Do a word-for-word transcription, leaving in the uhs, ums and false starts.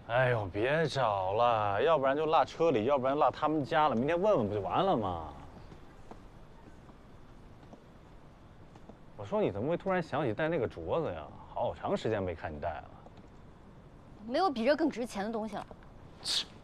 哎呦，别找了，要不然就落车里，要不然落他们家了。明天问问不就完了吗？我说你怎么会突然想起戴那个镯子呀？好长时间没看你戴了。 没有比这更值钱的东西了。 切。